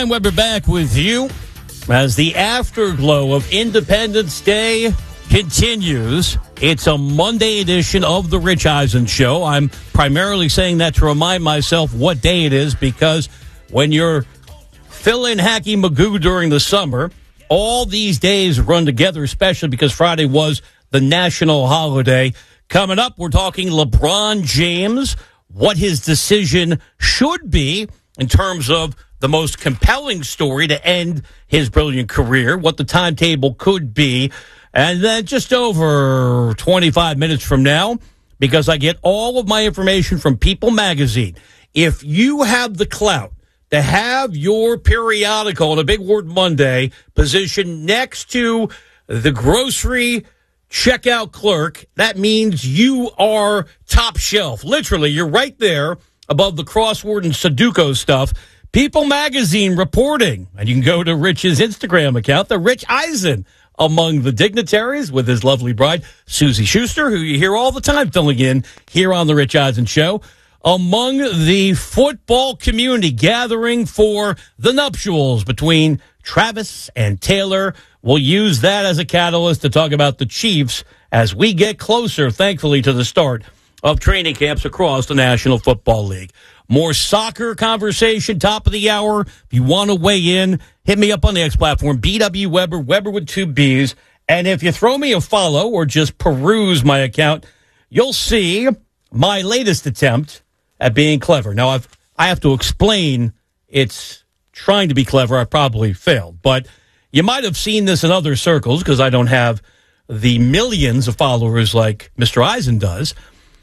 Brian Weber back with you as the afterglow of Independence Day continues. It's a Monday edition of the Rich Eisen Show. I'm primarily saying that to remind myself what day it is, because when you're filling Hacky Magoo during the summer, all these days run together, especially because Friday was the national holiday. Coming up, we're talking LeBron James, what his decision should be in terms of the most compelling story to end his brilliant career, what the timetable could be. And then just over 25 minutes from now, because I get all of my information from People Magazine, if you have the clout to have your periodical on a Big Word Monday positioned next to the grocery checkout clerk, that means you are top shelf. Literally, you're right there above the crossword and Sudoku stuff. People Magazine reporting, and you can go to Rich's Instagram account, the Rich Eisen, among the dignitaries with his lovely bride, Susie Schuster, who you hear all the time filling in here on the Rich Eisen Show. Among the football community gathering for the nuptials between Travis and Taylor. We'll use that as a catalyst to talk about the Chiefs as we get closer, thankfully, to the start of training camps across the National Football League. More soccer conversation, top of the hour. If you want to weigh in, hit me up on the X platform, BW Weber, Weber with 2 B's. And if you throw me a follow or just peruse my account, you'll see my latest attempt at being clever. Now, I have to explain it's trying to be clever. I probably failed. But you might have seen this in other circles because I don't have the millions of followers like Mr. Eisen does.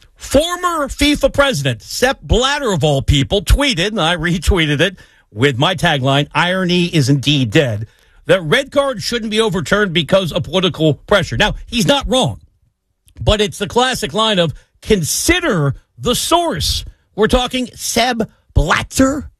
Former FIFA president Sepp Blatter, of all people, tweeted, and I retweeted it with my tagline, "Irony is indeed dead," that red cards shouldn't be overturned because of political pressure. Now, he's not wrong, but it's the classic line of consider the source. We're talking Sepp Blatter,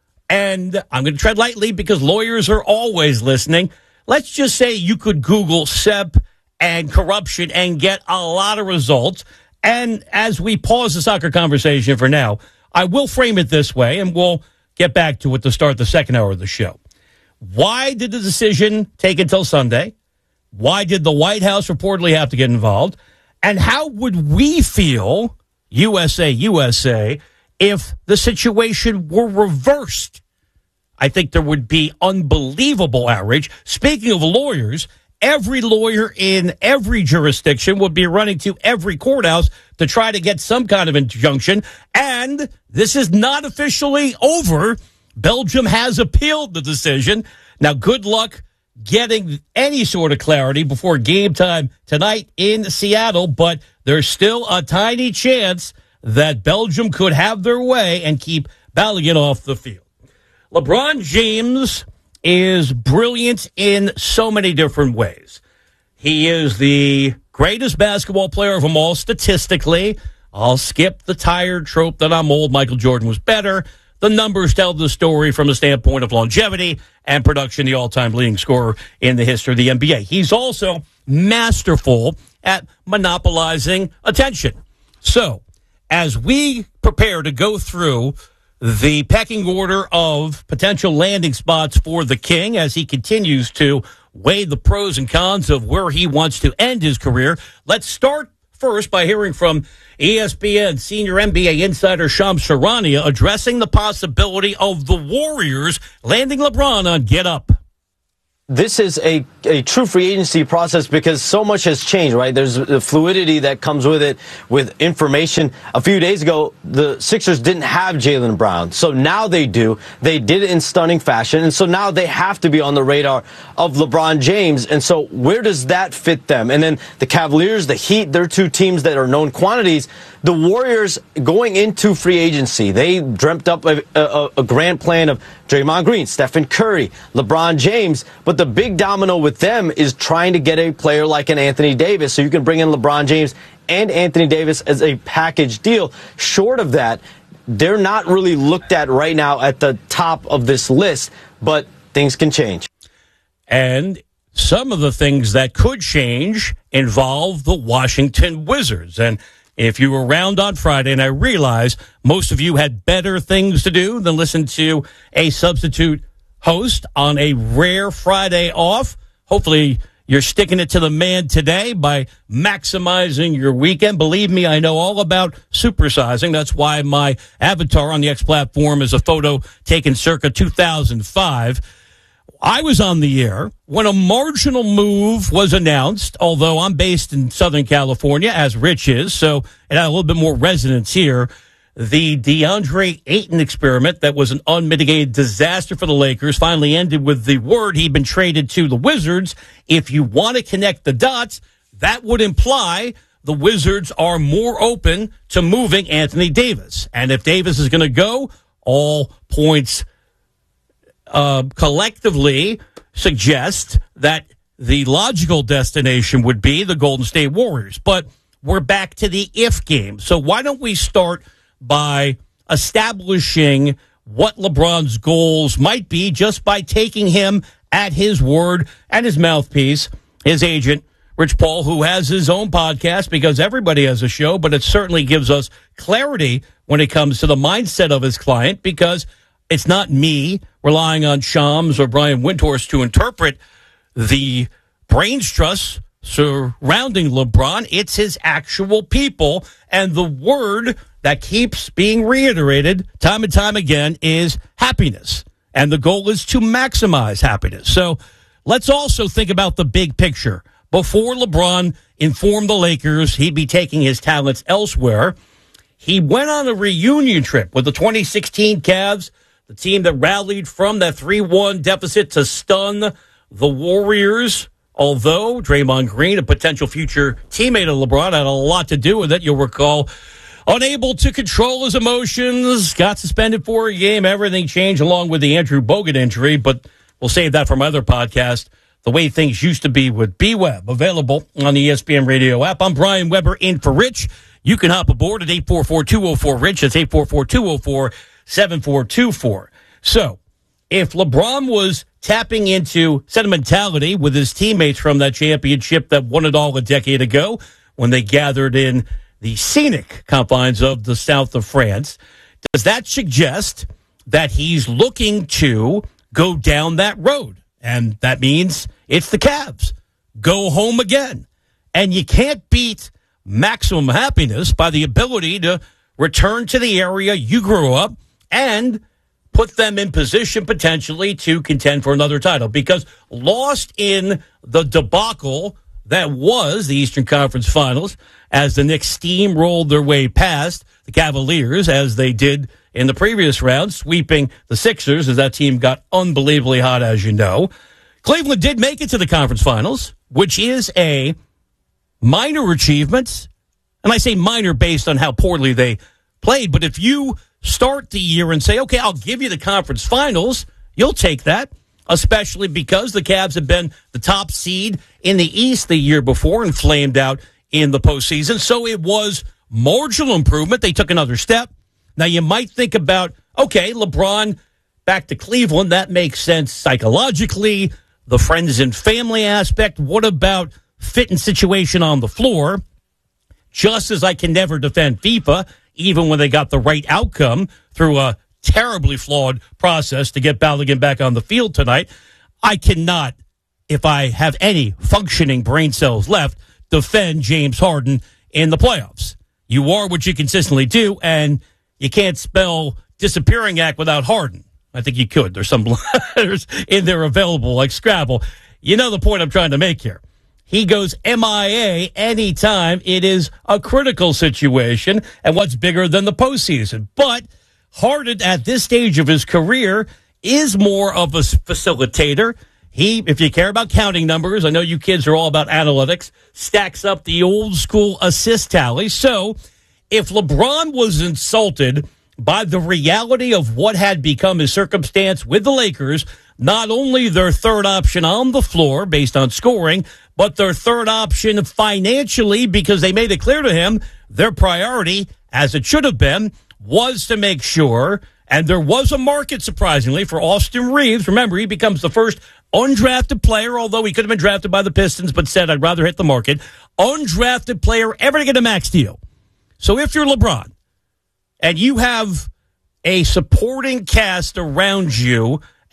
and I'm going to tread lightly because lawyers are always listening. Let's just say you could Google Sepp and corruption and get a lot of results. And as we pause the soccer conversation for now, I will frame it this way, and we'll get back to it to start the second hour of the show. Why did the decision take until Sunday? Why did the White House reportedly have to get involved? And how would we feel, USA, if the situation were reversed? I think there would be unbelievable outrage. Speaking of lawyers, every lawyer in every jurisdiction would be running to every courthouse to try to get some kind of injunction. And this is not officially over. Belgium has appealed the decision. Now, good luck getting any sort of clarity before game time tonight in Seattle, but there's still a tiny chance that Belgium could have their way and keep Balogun off the field. LeBron James is brilliant in so many different ways. He is the greatest basketball player of them all statistically. I'll skip the tired trope that I'm old. Michael Jordan was better. The numbers tell the story from the standpoint of longevity and production, the all-time leading scorer in the history of the NBA. He's also masterful at monopolizing attention. So, as we prepare to go through the pecking order of potential landing spots for the King as he continues to weigh the pros and cons of where he wants to end his career, let's start first by hearing from ESPN senior NBA insider Shams Charania addressing the possibility of the Warriors landing LeBron on Get Up. This is a true free agency process because so much has changed, right? There's the fluidity that comes with it, with information. A few days ago, the Sixers didn't have Jaylen Brown. So now they do. They did it in stunning fashion. And so now they have to be on the radar of LeBron James. And so where does that fit them? And then the Cavaliers, the Heat, they're two teams that are known quantities. The Warriors going into free agency, they dreamt up a grand plan of Draymond Green, Stephen Curry, LeBron James. But the big domino with them is trying to get a player like an Anthony Davis. So you can bring in LeBron James and Anthony Davis as a package deal. Short of that, they're not really looked at right now at the top of this list, but things can change. And some of the things that could change involve the Washington Wizards. And if you were around on Friday, and I realize most of you had better things to do than listen to a substitute host on a rare Friday off. Hopefully you're sticking it to the man today by maximizing your weekend. Believe me, I know all about supersizing. That's why my avatar on the X platform is a photo taken circa 2005. I was on the air when a marginal move was announced, although I'm based in Southern California, as Rich is, so it had a little bit more resonance here. The DeAndre Ayton experiment that was an unmitigated disaster for the Lakers finally ended with the word he'd been traded to the Wizards. If you want to connect the dots, that would imply the Wizards are more open to moving Anthony Davis. And if Davis is going to go, all points collectively suggest that the logical destination would be the Golden State Warriors. But we're back to the if game. So why don't we start by establishing what LeBron's goals might be just by taking him at his word and his mouthpiece, his agent, Rich Paul, who has his own podcast because everybody has a show, but it certainly gives us clarity when it comes to the mindset of his client because it's not me relying on Shams or Brian Windhorst to interpret the brains trust surrounding LeBron. It's his actual people. And the word that keeps being reiterated time and time again is happiness. And the goal is to maximize happiness. So let's also think about the big picture. Before LeBron informed the Lakers he'd be taking his talents elsewhere, he went on a reunion trip with the 2016 Cavs, the team that rallied from that 3-1 deficit to stun the Warriors. Although Draymond Green, a potential future teammate of LeBron, had a lot to do with it. You'll recall, unable to control his emotions, got suspended for a game. Everything changed along with the Andrew Bogut injury, but we'll save that for my other podcast, The Way Things Used to Be with B-Web, available on the ESPN Radio app. I'm Brian Weber in for Rich. You can hop aboard at 844-204-RICH. That's 844-204-7424. So, if LeBron was tapping into sentimentality with his teammates from that championship that won it all a decade ago when they gathered in the scenic confines of the south of France, does that suggest that he's looking to go down that road? And that means it's the Cavs. Go home again. And you can't beat maximum happiness by the ability to return to the area you grew up and put them in position potentially to contend for another title. Because lost in the debacle that was the Eastern Conference Finals as the Knicks steamrolled their way past the Cavaliers as they did in the previous round, sweeping the Sixers as that team got unbelievably hot, as you know. Cleveland did make it to the conference finals, which is a minor achievement. And I say minor based on how poorly they played. But if you start the year and say, okay, I'll give you the conference finals, you'll take that, especially because the Cavs have been the top seed in the East the year before and flamed out in the postseason. So it was marginal improvement. They took another step. Now you might think about, okay, LeBron back to Cleveland. That makes sense psychologically, the friends and family aspect. What about fit and situation on the floor? Just as I can never defend FIFA, even when they got the right outcome through a terribly flawed process to get Balogun back on the field tonight, I cannot, if I have any functioning brain cells left, defend James Harden in the playoffs. You are what you consistently do, and you can't spell disappearing act without Harden. I think you could. There's some letters in there available, like Scrabble. You know the point I'm trying to make here. He goes MIA anytime it is a critical situation and what's bigger than the postseason. But Harden, at this stage of his career, is more of a facilitator. He, if you care about counting numbers, I know you kids are all about analytics, stacks up the old school assist tally. So if LeBron was insulted by the reality of what had become his circumstance with the Lakers, not only their third option on the floor based on scoring, but their third option financially, because they made it clear to him their priority, as it should have been, was to make sure, and there was a market, surprisingly, for Austin Reeves. Remember, he becomes the first undrafted player, although he could have been drafted by the Pistons, but said, I'd rather hit the market, undrafted player ever to get a max deal. So if you're LeBron, and you have a supporting cast around you,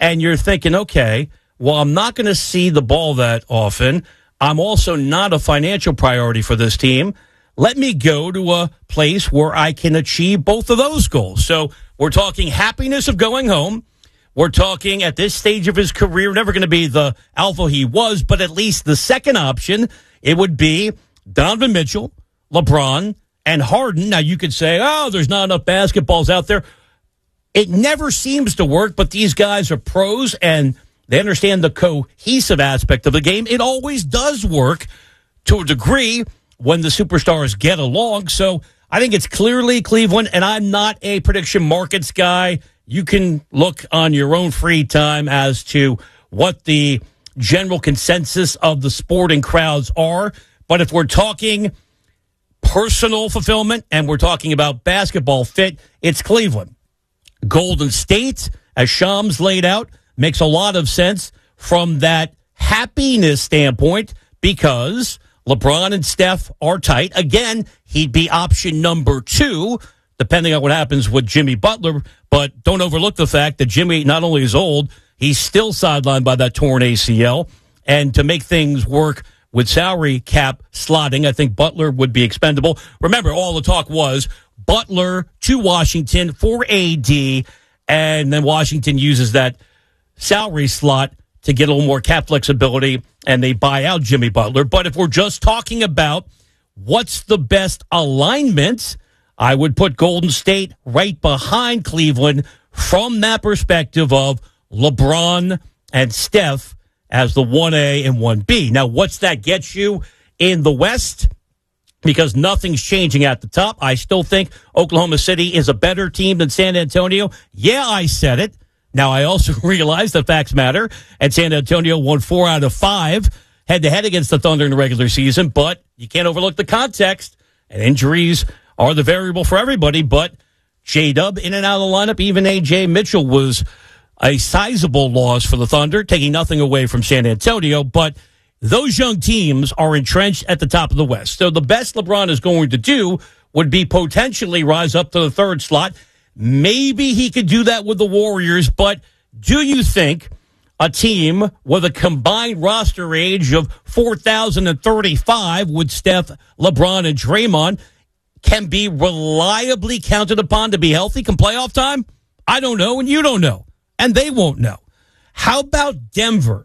and you're thinking, okay, well, I'm not going to see the ball that often. I'm also not a financial priority for this team. Let me go to a place where I can achieve both of those goals. So we're talking happiness of going home. We're talking at this stage of his career, never going to be the alpha he was, but at least the second option, it would be Donovan Mitchell, LeBron, and Harden. Now, you could say, oh, there's not enough basketballs out there. It never seems to work, but these guys are pros, and they understand the cohesive aspect of the game. It always does work to a degree when the superstars get along. So I think it's clearly Cleveland, and I'm not a prediction markets guy. You can look on your own free time as to what the general consensus of the sporting crowds are. But if we're talking personal fulfillment and we're talking about basketball fit, it's Cleveland. Golden State, as Shams laid out, makes a lot of sense from that happiness standpoint because LeBron and Steph are tight. Again, he'd be option number 2, depending on what happens with Jimmy Butler. But don't overlook the fact that Jimmy not only is old, he's still sidelined by that torn ACL. And to make things work with salary cap slotting, I think Butler would be expendable. Remember, all the talk was Butler to Washington for AD, and then Washington uses that salary slot to get a little more cap flexibility, and they buy out Jimmy Butler. But if we're just talking about what's the best alignment, I would put Golden State right behind Cleveland from that perspective of LeBron and Steph as the 1A and 1B. Now, what's that get you in the West? Because nothing's changing at the top. I still think Oklahoma City is a better team than San Antonio. Yeah, I said it. Now, I also realize that facts matter, and San Antonio won 4 out of 5 head-to-head against the Thunder in the regular season, but you can't overlook the context, and injuries are the variable for everybody, but J-Dub in and out of the lineup, even A.J. Mitchell was a sizable loss for the Thunder, taking nothing away from San Antonio, but those young teams are entrenched at the top of the West. So the best LeBron is going to do would be potentially rise up to the third slot. Maybe he could do that with the Warriors, but do you think a team with a combined roster age of 4,035 with Steph, LeBron, and Draymond can be reliably counted upon to be healthy come playoff time? I don't know, and you don't know, and they won't know. How about Denver?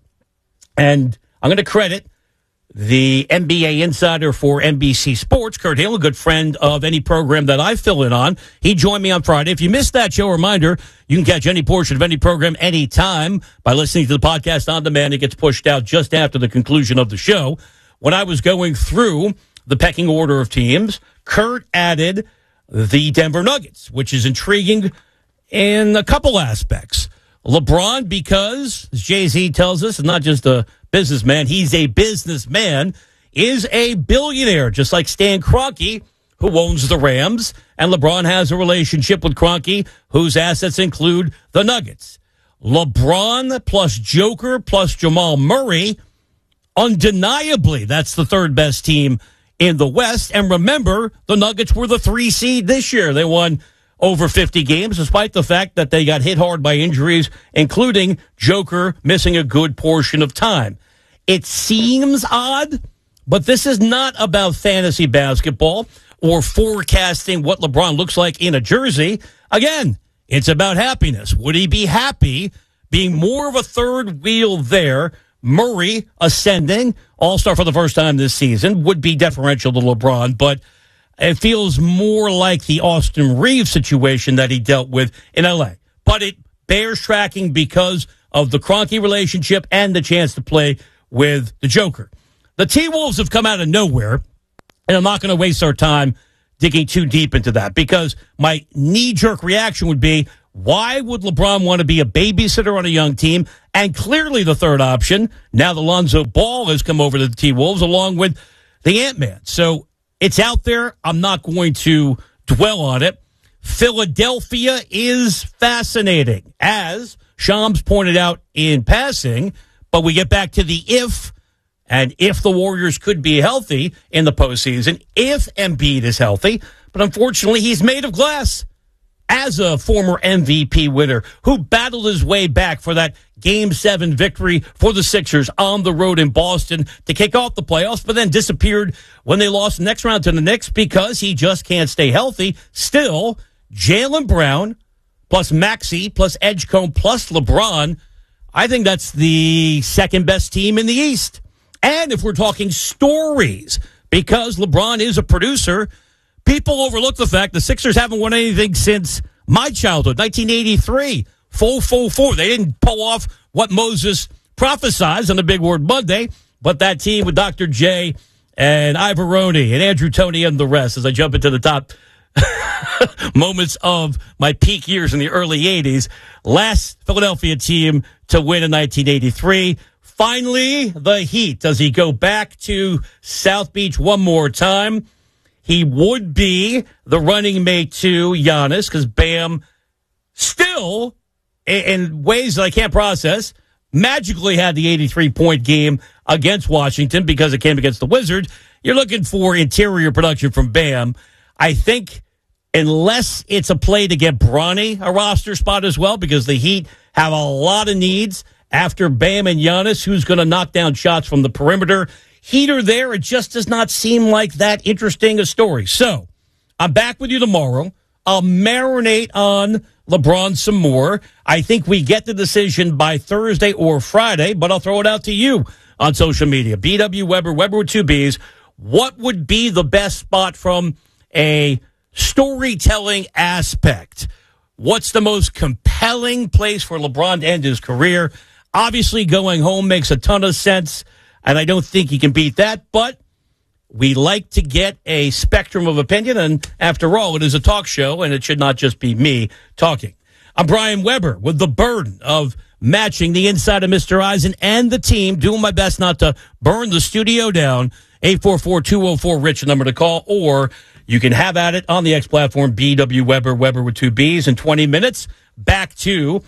And I'm going to credit the NBA insider for NBC Sports, Kurt Hale, a good friend of any program that I fill in on. He joined me on Friday. If you missed that show, reminder, you can catch any portion of any program anytime by listening to the podcast on demand. It gets pushed out just after the conclusion of the show. When I was going through the pecking order of teams, Kurt added the Denver Nuggets, which is intriguing in a couple aspects. LeBron, because, as Jay-Z tells us, is not just a businessman, he's a businessman, is a billionaire, just like Stan Kroenke, who owns the Rams, and LeBron has a relationship with Kroenke, whose assets include the Nuggets. LeBron plus Joker plus Jamal Murray, undeniably, that's the third best team in the West. And remember, the Nuggets were the 3 seed this year. They won over 50 games, despite the fact that they got hit hard by injuries, including Joker missing a good portion of time. It seems odd, but this is not about fantasy basketball or forecasting what LeBron looks like in a jersey. Again, it's about happiness. Would he be happy being more of a third wheel there? Murray ascending, all-star for the first time this season, would be deferential to LeBron, but it feels more like the Austin Reeves situation that he dealt with in L.A. But it bears tracking because of the Kroenke relationship and the chance to play with the Joker. The T-Wolves have come out of nowhere, and I'm not going to waste our time digging too deep into that because my knee-jerk reaction would be, why would LeBron want to be a babysitter on a young team? And clearly the third option, now that Lonzo Ball has come over to the T-Wolves along with the Ant-Man. So it's out there. I'm not going to dwell on it. Philadelphia is fascinating, as Shams pointed out in passing, but we get back to the if, and if the Warriors could be healthy in the postseason, if Embiid is healthy, but unfortunately he's made of glass. as a former MVP winner who battled his way back for that Game 7 victory for the Sixers on the road in Boston to kick off the playoffs, but then disappeared when they lost the next round to the Knicks because he just can't stay healthy. Still, Jaylen Brown plus Maxey plus Edgecombe plus LeBron, I think that's the second best team in the East. And if we're talking stories, because LeBron is a producer, people overlook the fact the Sixers haven't won anything since my childhood, 1983. Full. They didn't pull off what Moses prophesied on the Big Word Monday, but that team with Dr. J and Ivoroni and Andrew Toney and the rest, as I jump into the top moments of my peak years in the early 80s, last Philadelphia team to win in 1983. Finally, the Heat. Does he go back to South Beach one more time? He would be the running mate to Giannis because Bam still, in ways that I can't process, magically had the 83-point game against Washington because it came against the Wizards. You're looking for interior production from Bam. I think unless it's a play to get Bronny a roster spot as well, because the Heat have a lot of needs after Bam and Giannis, who's going to knock down shots from the perimeter. Heater there, it just does not seem like that interesting a story. So, I'm back with you tomorrow. I'll marinate on LeBron some more. I think we get the decision by Thursday or Friday, but I'll throw it out to you on social media. BW Weber, Weber with 2 Bs. What would be the best spot from a storytelling aspect? What's the most compelling place for LeBron to end his career? Obviously, going home makes a ton of sense, and I don't think he can beat that, but we like to get a spectrum of opinion, and after all, it is a talk show, and it should not just be me talking. I'm Brian Weber with the burden of matching the inside of Mr. Eisen and the team, doing my best not to burn the studio down. 844-204-RICH, number to call, or you can have at it on the X platform, BW Weber, Weber with 2 Bs. In 20 minutes, back to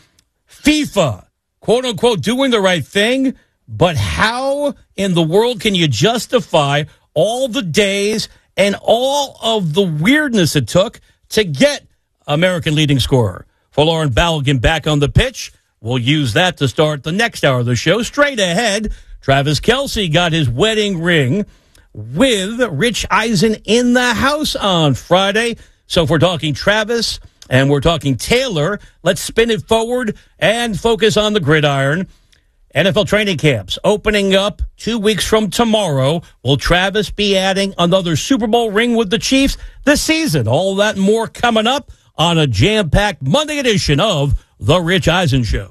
FIFA, quote-unquote, doing the right thing, but how in the world can you justify all the days and all of the weirdness it took to get American leading scorer? For Lauren Balogun back on the pitch, we'll use that to start the next hour of the show. Straight ahead, Travis Kelce got his wedding ring with Rich Eisen in the house on Friday. So if we're talking Travis and we're talking Taylor, let's spin it forward and focus on the gridiron. NFL training camps opening up 2 weeks from tomorrow. Will Travis be adding another Super Bowl ring with the Chiefs this season? All that and more coming up on a jam-packed Monday edition of The Rich Eisen Show.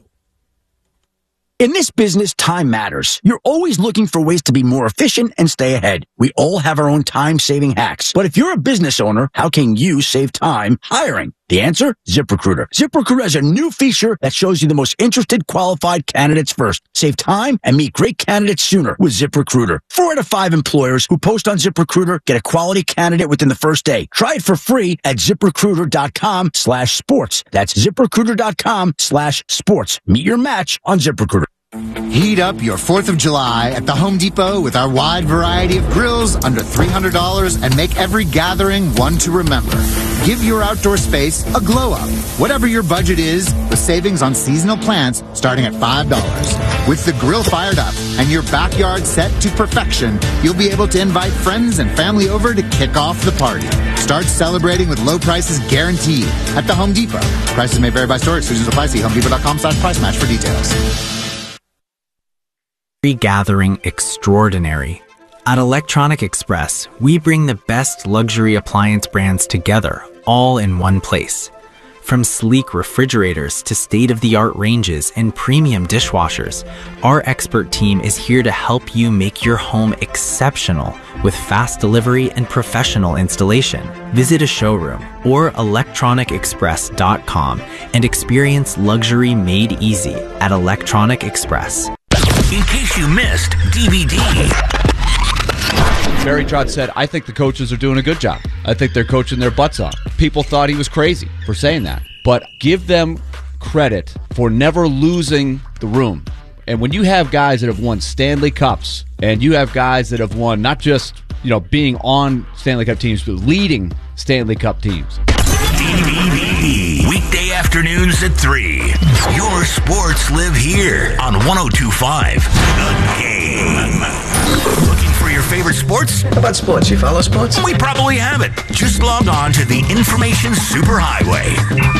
In this business, time matters. You're always looking for ways to be more efficient and stay ahead. We all have our own time-saving hacks. But if you're a business owner, how can you save time hiring? The answer? ZipRecruiter. ZipRecruiter has a new feature that shows you the most interested qualified candidates first. Save time and meet great candidates sooner with ZipRecruiter. 4 out of 5 employers who post on ZipRecruiter get a quality candidate within the first day. Try it for free at ZipRecruiter.com/sports. That's ZipRecruiter.com/sports. Meet your match on ZipRecruiter. Heat up your 4th of July at the Home Depot with our wide variety of grills under $300 and make every gathering one to remember. Give your outdoor space a glow up, whatever your budget is, with savings on seasonal plants starting at $5. With the grill fired up and your backyard set to perfection, you'll be able to invite friends and family over to kick off the party. Start celebrating with low prices guaranteed at the Home Depot. Prices may vary by store. Exclusions apply. See HomeDepot.com/price match for details. Gathering extraordinary. At Electronic Express, we bring the best luxury appliance brands together, all in one place. From sleek refrigerators to state-of-the-art ranges and premium dishwashers, our expert team is here to help you make your home exceptional with fast delivery and professional installation. Visit a showroom or electronicexpress.com and experience luxury made easy at Electronic Express. In case you missed DVD. Barry Trotz said, I think the coaches are doing a good job. I think they're coaching their butts off. People thought he was crazy for saying that. But give them credit for never losing the room. And when you have guys that have won Stanley Cups, and you have guys that have won not just, being on Stanley Cup teams, but leading Stanley Cup teams. DVD. Weekday afternoons at 3. Your sports live here on 102.5 The Game. Looking for your favorite sports? How about sports? You follow sports? We probably have it. Just log on to the Information Superhighway.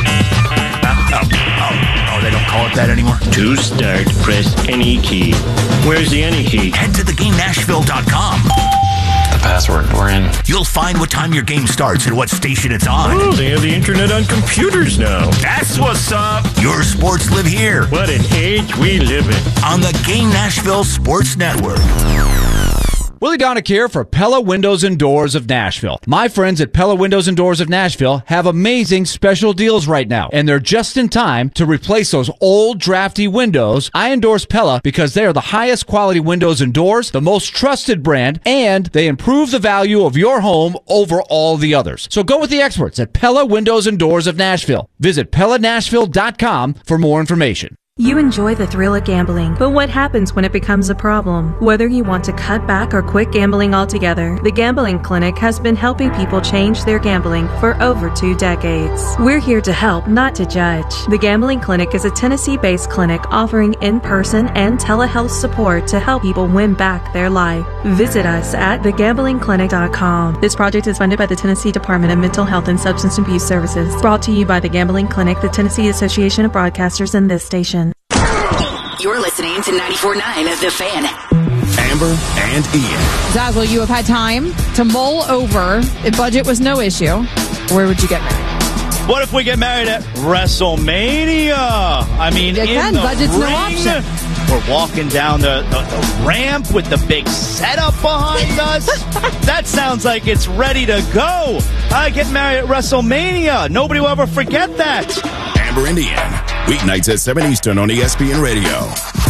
Oh, they don't call it that anymore? To start, press any key. Where's the any key? Head to theGameNashville.com. The password, we're in. You'll find what time your game starts and what station it's on. Oh, they have the internet on computers now. That's what's up. Your sports live here. What an age we live in. On the Game Nashville Sports Network. Willie Donick here for Pella Windows and Doors of Nashville. My friends at Pella Windows and Doors of Nashville have amazing special deals right now, and they're just in time to replace those old drafty windows. I endorse Pella because they are the highest quality windows and doors, the most trusted brand, and they improve the value of your home over all the others. So go with the experts at Pella Windows and Doors of Nashville. Visit PellaNashville.com for more information. You enjoy the thrill of gambling, but what happens when it becomes a problem? Whether you want to cut back or quit gambling altogether, the Gambling Clinic has been helping people change their gambling for over 2 decades. We're here to help, not to judge. The Gambling Clinic is a Tennessee-based clinic offering in-person and telehealth support to help people win back their life. Visit us at thegamblingclinic.com. This project is funded by the Tennessee Department of Mental Health and Substance Abuse Services. Brought to you by the Gambling Clinic, the Tennessee Association of Broadcasters, and this station. You're listening to 94.9 The Fan. Amber and Ian. Zazzle, you have had time to mull over. If budget was no issue, where would you get married? What if we get married at WrestleMania? I mean, Again, in the budget's ring, no option. We're walking down the ramp with the big setup behind us. That sounds like it's ready to go. I get married at WrestleMania. Nobody will ever forget that. Amber and Ian. Weeknights at 7 Eastern on ESPN Radio.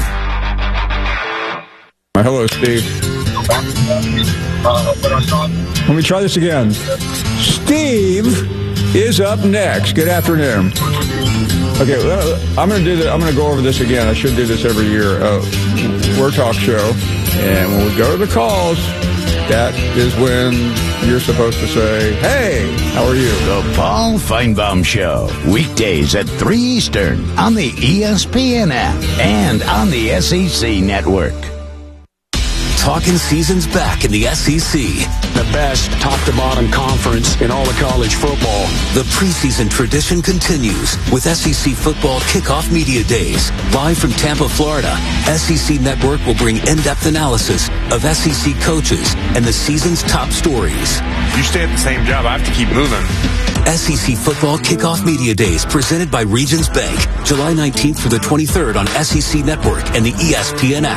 Hello, Steve. Let me try this again. Steve is up next. Good afternoon. Okay, I'm going to go over this again. I should do this every year. We're a talk show, and when we go to the calls, that is when you're supposed to say, hey, how are you? The Paul Feinbaum Show, weekdays at 3 Eastern on the ESPN app and on the SEC Network. Talking season's back in the SEC. The best top-to-bottom conference in all of college football. The preseason tradition continues with SEC Football Kickoff Media Days. Live from Tampa, Florida, SEC Network will bring in-depth analysis of SEC coaches and the season's top stories. You stay at the same job, I have to keep moving. SEC Football Kickoff Media Days presented by Regions Bank, July 19th through the 23rd on SEC Network and the ESPN app.